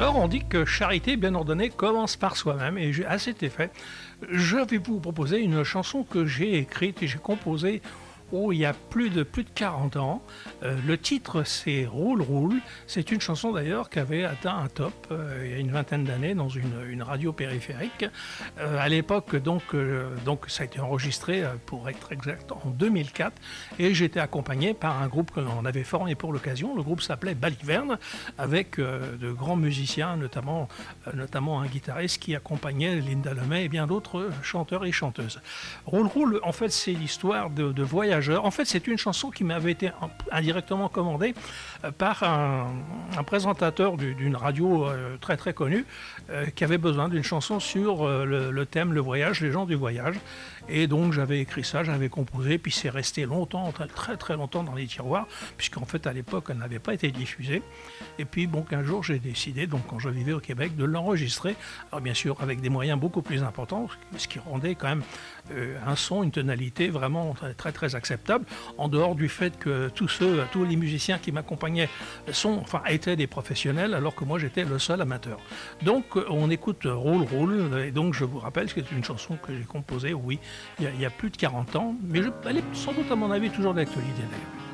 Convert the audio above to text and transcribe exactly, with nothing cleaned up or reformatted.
Alors on dit que charité bien ordonnée commence par soi-même et à cet effet, je vais vous proposer une chanson que j'ai écrite et j'ai composée oh, il y a plus de, plus de quarante ans. Euh, le titre, c'est Roule, roule. C'est une chanson d'ailleurs qui avait atteint un top euh, il y a une vingtaine d'années dans une, une radio périphérique. Euh, à l'époque, donc, euh, donc, ça a été enregistré, euh, pour être exact, en deux mille quatre. Et j'étais accompagné par un groupe que l'on avait formé pour l'occasion. Le groupe s'appelait Baliverne, avec euh, de grands musiciens, notamment, euh, notamment un guitariste qui accompagnait Linda Lemay et bien d'autres chanteurs et chanteuses. Roule, roule, en fait, c'est l'histoire de, de voyage. En fait, c'est une chanson qui m'avait été indirectement commandée par un, un présentateur d'une radio très très connue euh, qui avait besoin d'une chanson sur euh, le, le thème le voyage, les gens du voyage. Et donc j'avais écrit ça, j'avais composé, puis c'est resté longtemps, très très très longtemps dans les tiroirs, puisqu'en fait à l'époque elle n'avait pas été diffusée. Et puis bon, un jour j'ai décidé, donc quand je vivais au Québec, de l'enregistrer. Alors bien sûr avec des moyens beaucoup plus importants, ce qui rendait quand même euh, un son, une tonalité vraiment très très, très acceptable, en dehors du fait que tous ceux, tous les musiciens qui m'accompagnaient sont, enfin étaient des professionnels, alors que moi j'étais le seul amateur. Donc on écoute Roule Roule, et donc je vous rappelle que c'est une chanson que j'ai composée, oui, il y, a, il y a plus de quarante ans, mais je, elle est sans doute à mon avis toujours d'actualité d'ailleurs.